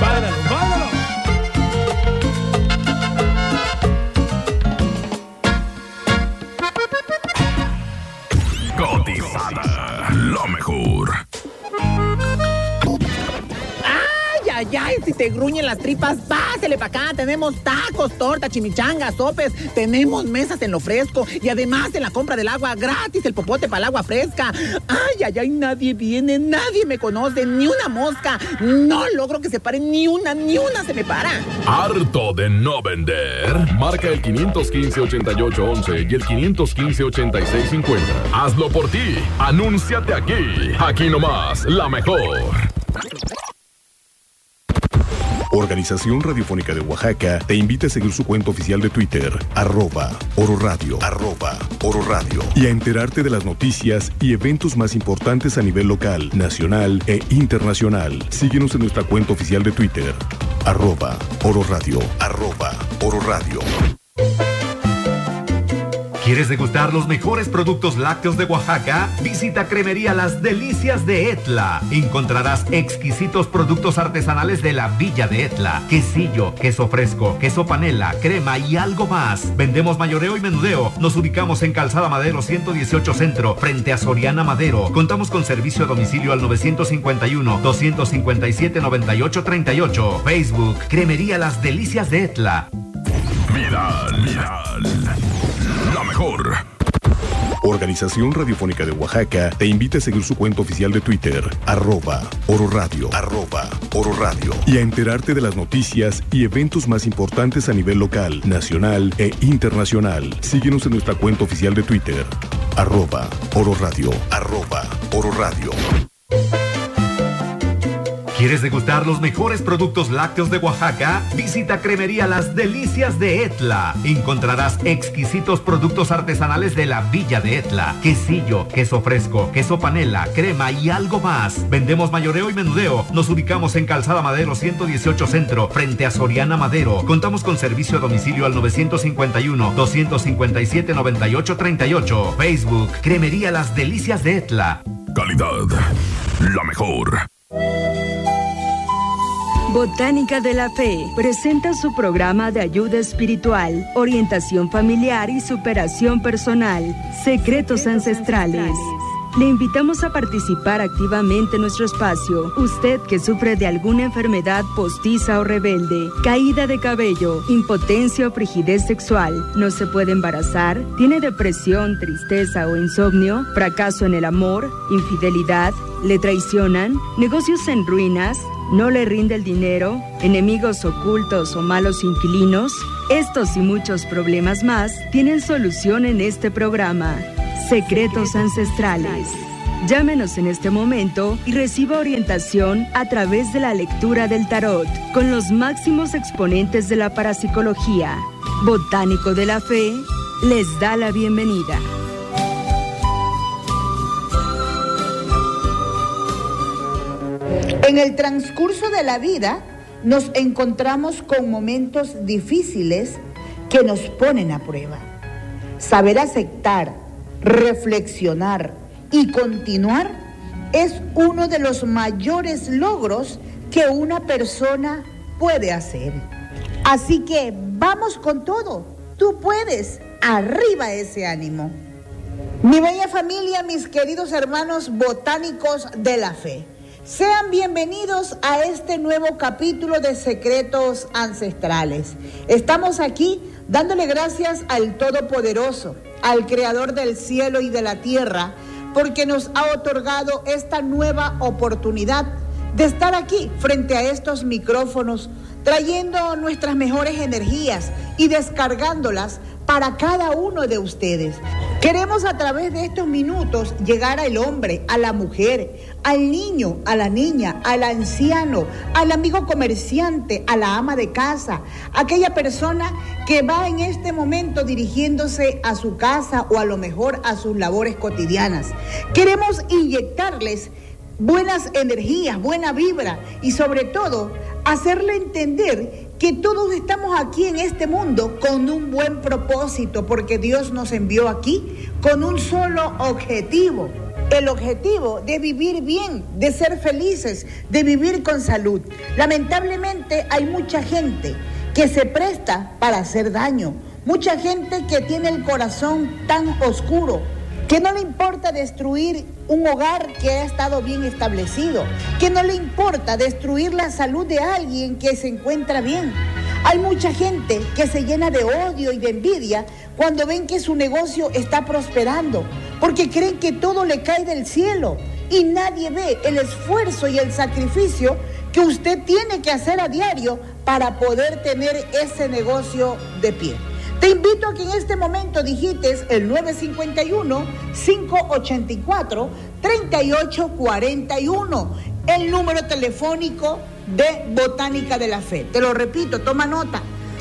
Báilalo, báilalo. Cotizada, lo mejor. Ay, si te gruñen las tripas, pásele para acá. Tenemos tacos, torta, chimichangas, sopes. Tenemos mesas en lo fresco. Y además, en la compra del agua, gratis el popote para el agua fresca. Ay, nadie viene, nadie me conoce, ni una mosca. No logro que se pare ni una se me para. ¿Harto de no vender? Marca el 515-8811 y el 515-8650. Hazlo por ti. Anúnciate aquí. Aquí nomás, la mejor. Organización Radiofónica de Oaxaca te invita a seguir su cuenta oficial de Twitter, @Oro Radio, @Oro Radio, y a enterarte de las noticias y eventos más importantes a nivel local, nacional e internacional. Síguenos en nuestra cuenta oficial de Twitter, @Oro Radio, @Oro Radio. ¿Quieres degustar los mejores productos lácteos de Oaxaca? Visita Cremería Las Delicias de Etla. Encontrarás exquisitos productos artesanales de la Villa de Etla. Quesillo, queso fresco, queso panela, crema y algo más. Vendemos mayoreo y menudeo. Nos ubicamos en Calzada Madero 118 Centro, frente a Soriana Madero. Contamos con servicio a domicilio al 951-257-9838. Facebook, Cremería Las Delicias de Etla. Viral. La mejor. Organización Radiofónica de Oaxaca te invita a seguir su cuenta oficial de Twitter, @Oro Radio, @Oro Radio, y a enterarte de las noticias y eventos más importantes a nivel local, nacional e internacional. Síguenos en nuestra cuenta oficial de Twitter, @Oro Radio, @Oro Radio. ¿Quieres degustar los mejores productos lácteos de Oaxaca? Visita Cremería Las Delicias de Etla. Encontrarás exquisitos productos artesanales de la Villa de Etla. Quesillo, queso fresco, queso panela, crema y algo más. Vendemos mayoreo y menudeo. Nos ubicamos en Calzada Madero 118 Centro, frente a Soriana Madero. Contamos con servicio a domicilio al 951-257-9838. Facebook, Cremería Las Delicias de Etla. Calidad, la mejor. Botánica de la Fe presenta su programa de ayuda espiritual, orientación familiar y superación personal, Secretos Ancestrales. Le invitamos a participar activamente en nuestro espacio. Usted que sufre de alguna enfermedad postiza o rebelde, caída de cabello, impotencia o frigidez sexual, no se puede embarazar, tiene depresión, tristeza o insomnio, fracaso en el amor, infidelidad, le traicionan, negocios en ruinas, no le rinde el dinero, enemigos ocultos o malos inquilinos. Estos y muchos problemas más tienen solución en este programa, Secretos Ancestrales. Llámenos en este momento y reciba orientación a través de la lectura del tarot con los máximos exponentes de la parapsicología. Botánico de la Fe les da la bienvenida. En el transcurso de la vida nos encontramos con momentos difíciles que nos ponen a prueba. Saber aceptar, reflexionar y continuar es uno de los mayores logros que una persona puede hacer. Así que vamos con todo. Tú puedes. Arriba ese ánimo. Mi bella familia, mis queridos hermanos botánicos de la fe. Sean bienvenidos a este nuevo capítulo de Secretos Ancestrales. Estamos aquí dándole gracias al Todopoderoso, al Creador del cielo y de la tierra, porque nos ha otorgado esta nueva oportunidad de estar aquí frente a estos micrófonos, trayendo nuestras mejores energías y descargándolas para cada uno de ustedes. Queremos a través de estos minutos llegar al hombre, a la mujer, al niño, a la niña, al anciano, al amigo comerciante, a la ama de casa, aquella persona que va en este momento dirigiéndose a su casa o a lo mejor a sus labores cotidianas. Queremos inyectarles buenas energías, buena vibra y sobre todo hacerle entender que todos estamos aquí en este mundo con un buen propósito, porque Dios nos envió aquí con un solo objetivo, el objetivo de vivir bien, de ser felices, de vivir con salud. Lamentablemente hay mucha gente que se presta para hacer daño, mucha gente que tiene el corazón tan oscuro, que no le importa destruir un hogar que ha estado bien establecido, que no le importa destruir la salud de alguien que se encuentra bien. Hay mucha gente que se llena de odio y de envidia cuando ven que su negocio está prosperando, porque creen que todo le cae del cielo y nadie ve el esfuerzo y el sacrificio que usted tiene que hacer a diario para poder tener ese negocio de pie. Te invito a que en este momento digites el 951-584-3841, el número telefónico de Botánica de la Fe. Te lo repito, toma nota.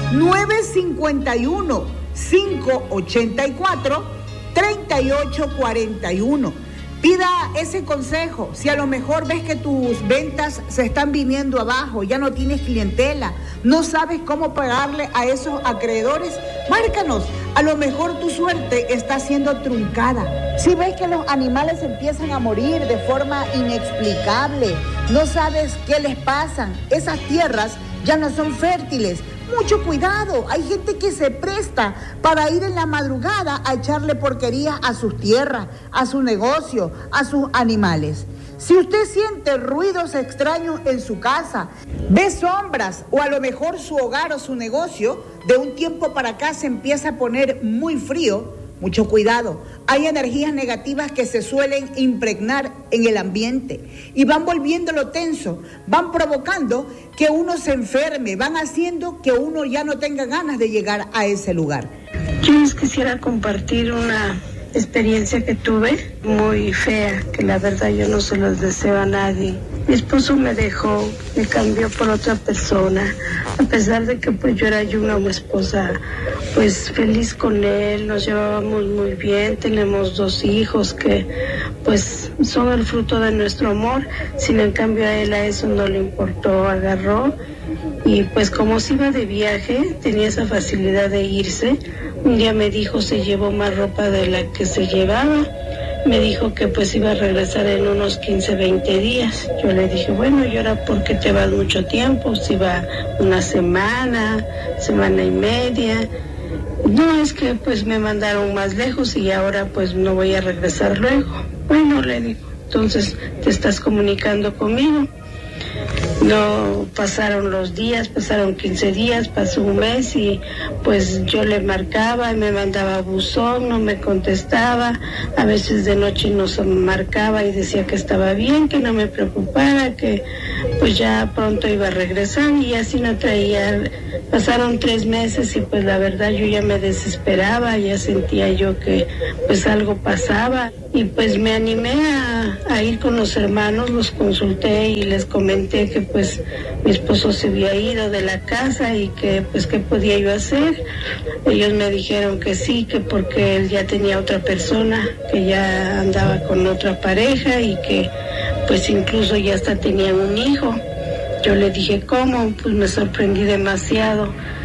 951-584-3841. Pida ese consejo. Si a lo mejor ves que tus ventas se están viniendo abajo, ya no tienes clientela, no sabes cómo pagarle a esos acreedores, márcanos. A lo mejor tu suerte está siendo truncada. Si ves que los animales empiezan a morir de forma inexplicable, no sabes qué les pasa, esas tierras ya no son fértiles. Mucho cuidado, hay gente que se presta para ir en la madrugada a echarle porquería a sus tierras, a su negocio, a sus animales. Si usted siente ruidos extraños en su casa, ve sombras o a lo mejor su hogar o su negocio, de un tiempo para acá se empieza a poner muy frío, mucho cuidado. Hay energías negativas que se suelen impregnar en el ambiente y van volviéndolo tenso, van provocando que uno se enferme, van haciendo que uno ya no tenga ganas de llegar a ese lugar. Yo les quisiera compartir una experiencia que tuve muy fea, que la verdad yo no se los deseo a nadie. Mi esposo me dejó, me cambió por otra persona, a pesar de que pues yo era una esposa pues feliz con él, nos llevábamos muy bien, tenemos 2 hijos que pues son el fruto de nuestro amor. Sin en cambio a él a eso no le importó, agarró y pues como se iba de viaje, tenía esa facilidad de irse. Un día me dijo, se llevó más ropa de la que se llevaba. Me dijo que pues iba a regresar en unos 15, 20 días. Yo le dije, bueno, ¿y ahora por qué te vas mucho tiempo? Si va una semana, semana y media. No, es que pues me mandaron más lejos y ahora pues no voy a regresar luego. Bueno, le digo, entonces te estás comunicando conmigo. No pasaron los días, pasaron 15 días, pasó un mes y pues yo le marcaba y me mandaba buzón, no me contestaba, a veces de noche no se marcaba y decía que estaba bien, que no me preocupara, que pues ya pronto iba a regresar y así no traía. Pasaron 3 meses y pues la verdad yo ya me desesperaba, ya sentía yo que pues algo pasaba y pues me animé a ir con los hermanos, los consulté y les comenté que pues mi esposo se había ido de la casa y que pues qué podía yo hacer. Ellos me dijeron que sí, que porque él ya tenía otra persona, que ya andaba con otra pareja y que pues incluso ya hasta tenían un hijo. Yo le dije, ¿cómo? Pues me sorprendí demasiado.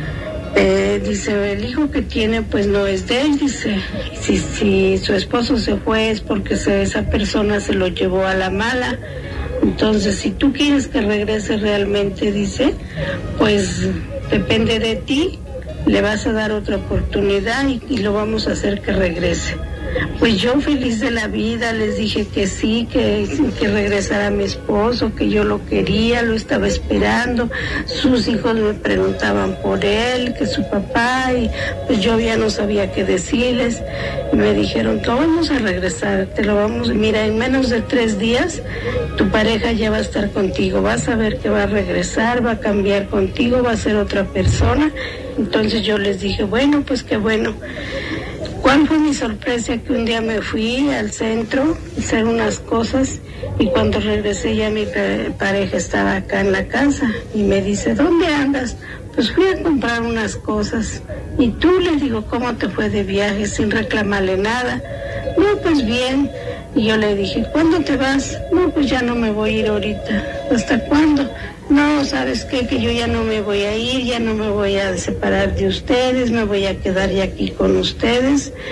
Dice, el hijo que tiene pues no es de él, dice, si su esposo se fue es porque esa persona se lo llevó a la mala. Entonces, si tú quieres que regrese realmente, dice, pues depende de ti, le vas a dar otra oportunidad y lo vamos a hacer que regrese. Pues yo feliz de la vida les dije que sí, que regresara mi esposo, que yo lo quería, lo estaba esperando. Sus hijos me preguntaban por él, que su papá, y pues yo ya no sabía qué decirles. Y me dijeron, no, vamos a regresar, mira, en menos de 3 días tu pareja ya va a estar contigo, vas a ver que va a regresar, va a cambiar contigo, va a ser otra persona. Entonces yo les dije, bueno, pues qué bueno. ¿Cuál fue mi sorpresa? Que un día me fui al centro a hacer unas cosas y cuando regresé ya mi pareja estaba acá en la casa y me dice, ¿dónde andas? Pues fui a comprar unas cosas. Y tú, le digo, ¿cómo te fue de viaje sin reclamarle nada? No, pues bien. Y yo le dije, ¿cuándo te vas? No, pues ya no me voy a ir ahorita. ¿Hasta cuándo? No, ¿sabes qué? Que yo ya no me voy a ir, ya no me voy a separar de ustedes, me voy a quedar ya aquí con ustedes.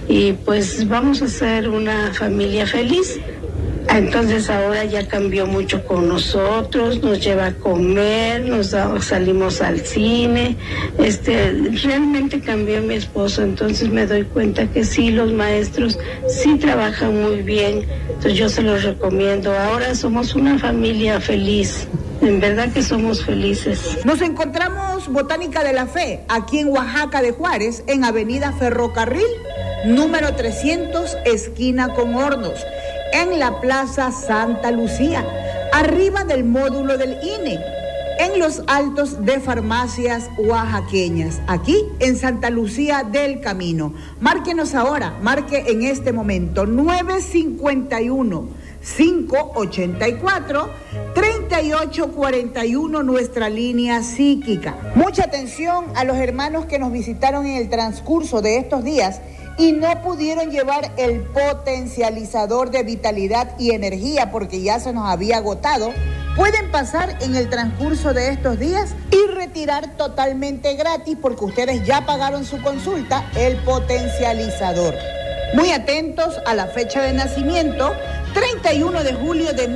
y pues vamos a ser una familia feliz. Entonces ahora ya cambió mucho con nosotros, nos lleva a comer, salimos al cine, realmente cambió mi esposo. Entonces me doy cuenta que sí, los maestros sí trabajan muy bien, entonces yo se los recomiendo. Ahora somos una familia feliz, en verdad que somos felices. Nos encontramos Botánica de la Fe, aquí en Oaxaca de Juárez, en Avenida Ferrocarril, número 300, esquina con Hornos, en la Plaza Santa Lucía, arriba del módulo del INE, en los altos de Farmacias Oaxaqueñas, aquí en Santa Lucía del Camino. Márquenos ahora, marque en este momento 951-584-3841, nuestra línea psíquica. Mucha atención a los hermanos que nos visitaron en el transcurso de estos días y no pudieron llevar el potencializador de vitalidad y energía porque ya se nos había agotado. Pueden pasar en el transcurso de estos días y retirar totalmente gratis, porque ustedes ya pagaron su consulta, el potencializador. Muy atentos a la fecha de nacimiento, 31 de julio de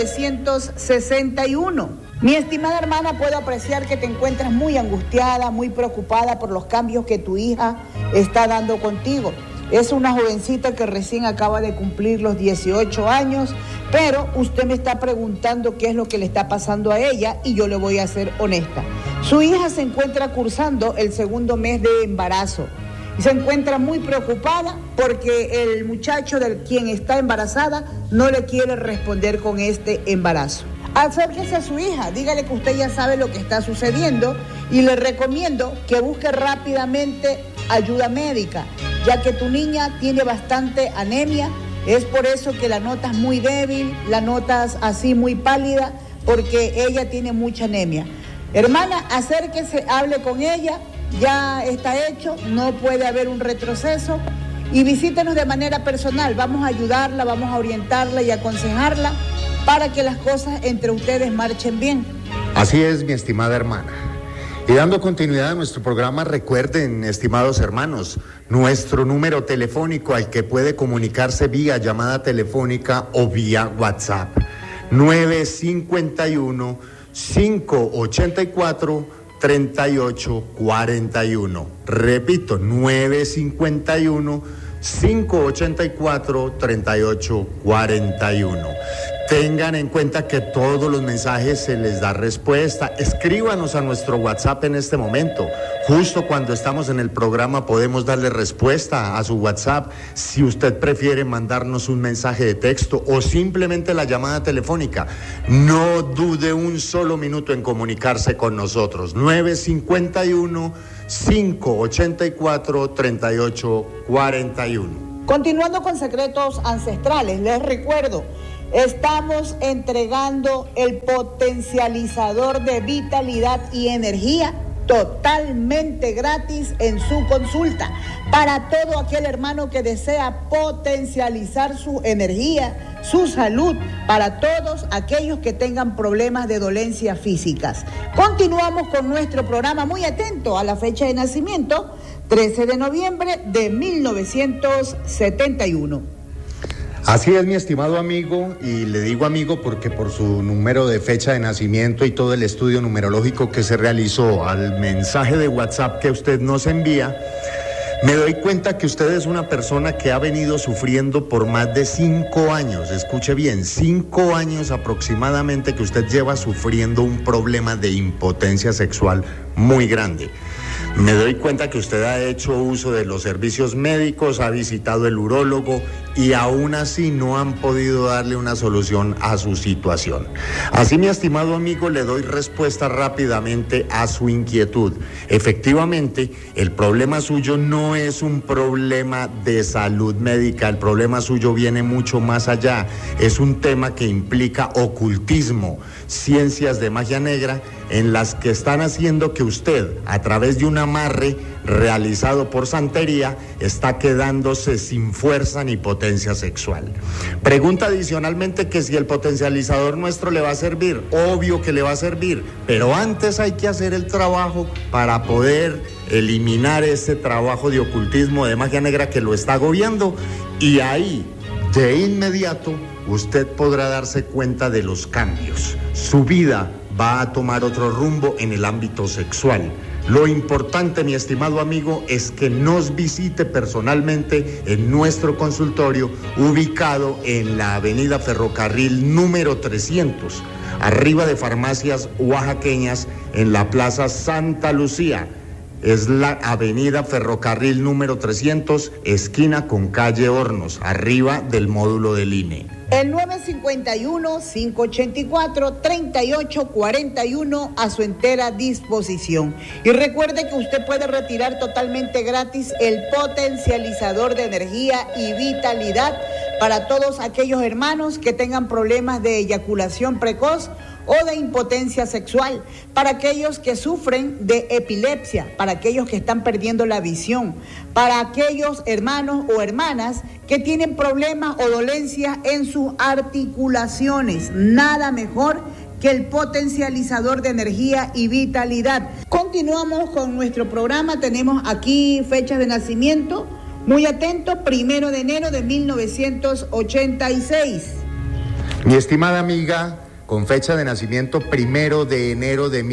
1961. Mi estimada hermana, puedo apreciar que te encuentras muy angustiada, muy preocupada por los cambios que tu hija está dando contigo. Es una jovencita que recién acaba de cumplir los 18 años, pero usted me está preguntando qué es lo que le está pasando a ella y yo le voy a ser honesta. Su hija se encuentra cursando el segundo mes de embarazo y se encuentra muy preocupada porque el muchacho del quien está embarazada no le quiere responder con este embarazo. Acérquese a su hija, dígale que usted ya sabe lo que está sucediendo y le recomiendo que busque rápidamente ayuda médica, ya que tu niña tiene bastante anemia. Es por eso que la notas muy débil, la notas así muy pálida, porque ella tiene mucha anemia. Hermana, acérquese, hable con ella, ya está hecho, no puede haber un retroceso, y visítenos de manera personal. Vamos a ayudarla, vamos a orientarla y aconsejarla para que las cosas entre ustedes marchen bien. Así es, mi estimada hermana. Y dando continuidad a nuestro programa, recuerden, estimados hermanos, nuestro número telefónico al que puede comunicarse vía llamada telefónica o vía WhatsApp, 951-584-3841. Repito, 951-584-3841. Tengan en cuenta que todos los mensajes se les da respuesta. Escríbanos a nuestro WhatsApp en este momento. Justo cuando estamos en el programa podemos darle respuesta a su WhatsApp. Si usted prefiere mandarnos un mensaje de texto o simplemente la llamada telefónica, no dude un solo minuto en comunicarse con nosotros. 951-584-3841. Continuando con secretos ancestrales, les recuerdo, estamos entregando el potencializador de vitalidad y energía totalmente gratis en su consulta para todo aquel hermano que desea potencializar su energía, su salud, para todos aquellos que tengan problemas de dolencias físicas. Continuamos con nuestro programa, muy atento a la fecha de nacimiento, 13 de noviembre de 1971. Así es, mi estimado amigo, y le digo amigo porque por su número de fecha de nacimiento y todo el estudio numerológico que se realizó al mensaje de WhatsApp que usted nos envía, me doy cuenta que usted es una persona que ha venido sufriendo por más de 5 años, escuche bien, 5 años aproximadamente que usted lleva sufriendo un problema de impotencia sexual muy grande. Me doy cuenta que usted ha hecho uso de los servicios médicos, ha visitado el urólogo y aún así no han podido darle una solución a su situación. Así, mi estimado amigo, le doy respuesta rápidamente a su inquietud. Efectivamente, el problema suyo no es un problema de salud médica, el problema suyo viene mucho más allá. Es un tema que implica ocultismo, ciencias de magia negra en las que están haciendo que usted, a través de un amarre realizado por santería, está quedándose sin fuerza ni potencia sexual. Pregunta adicionalmente que si el potencializador nuestro le va a servir. Obvio que le va a servir, pero antes hay que hacer el trabajo para poder eliminar ese trabajo de ocultismo, de magia negra que lo está agobiando, y ahí, de inmediato, usted podrá darse cuenta de los cambios. Su vida va a tomar otro rumbo en el ámbito sexual. Lo importante, mi estimado amigo, es que nos visite personalmente en nuestro consultorio, ubicado en la avenida Ferrocarril número 300, arriba de Farmacias Oaxaqueñas, en la Plaza Santa Lucía. Es la avenida Ferrocarril número 300, esquina con calle Hornos, arriba del módulo del INE. El 951-584-3841 a su entera disposición. Y recuerde que usted puede retirar totalmente gratis el potencializador de energía y vitalidad para todos aquellos hermanos que tengan problemas de eyaculación precoz o de impotencia sexual, para aquellos que sufren de epilepsia, para aquellos que están perdiendo la visión, para aquellos hermanos o hermanas que tienen problemas o dolencias en sus articulaciones. Nada mejor que el potencializador de energía y vitalidad. Continuamos con nuestro programa, tenemos aquí fechas de nacimiento, muy atento, 1 de enero de 1986. Mi estimada amiga, con fecha de nacimiento 1 de enero de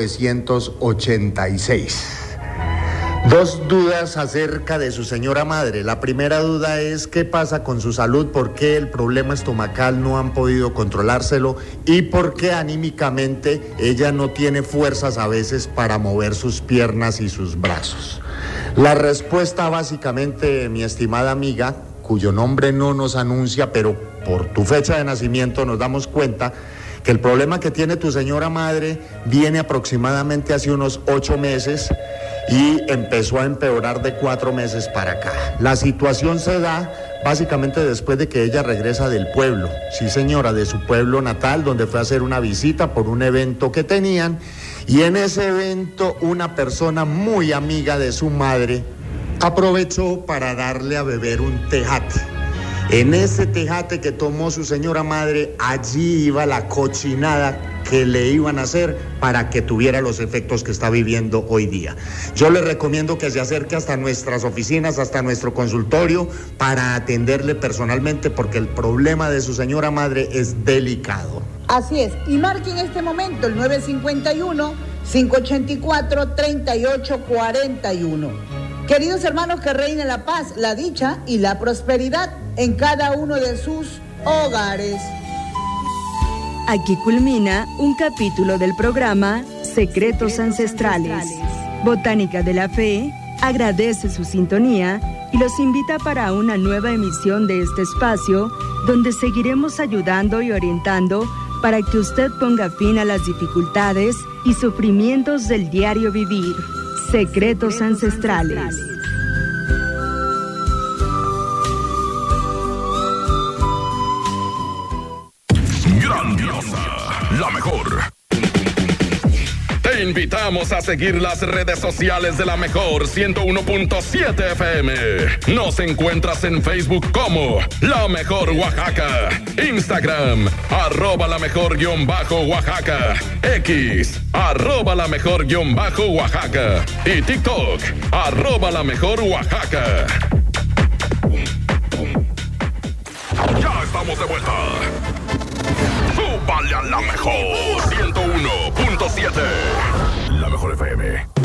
1986. Dos dudas acerca de su señora madre. La primera duda es qué pasa con su salud, por qué el problema estomacal no han podido controlárselo y por qué anímicamente ella no tiene fuerzas a veces para mover sus piernas y sus brazos. La respuesta básicamente, mi estimada amiga, cuyo nombre no nos anuncia, pero por tu fecha de nacimiento nos damos cuenta que el problema que tiene tu señora madre viene aproximadamente hace unos 8 meses y empezó a empeorar de 4 meses para acá. La situación se da básicamente después de que ella regresa del pueblo, sí señora, de su pueblo natal, donde fue a hacer una visita por un evento que tenían, y en ese evento una persona muy amiga de su madre aprovechó para darle a beber un tejate. En ese tejate que tomó su señora madre, allí iba la cochinada que le iban a hacer para que tuviera los efectos que está viviendo hoy día. Yo le recomiendo que se acerque hasta nuestras oficinas, hasta nuestro consultorio, para atenderle personalmente, porque el problema de su señora madre es delicado. Así es, y marque en este momento el 951-584-3841. Queridos hermanos, que reine la paz, la dicha y la prosperidad en cada uno de sus hogares. Aquí culmina un capítulo del programa Secretos Ancestrales. Botánica de la Fe agradece su sintonía y los invita para una nueva emisión de este espacio, donde seguiremos ayudando y orientando para que usted ponga fin a las dificultades y sufrimientos del diario vivir. Secretos Ancestrales. Grandiosa, la mejor. Te invitamos a seguir las redes sociales de la mejor 101.7 FM. Nos encuentras en Facebook como La Mejor Oaxaca, Instagram, @la_mejor_Oaxaca, X, @la_mejor_Oaxaca y TikTok, @la_mejor_Oaxaca. Ya estamos de vuelta. Súbale a la mejor 101.7. La Mejor FM.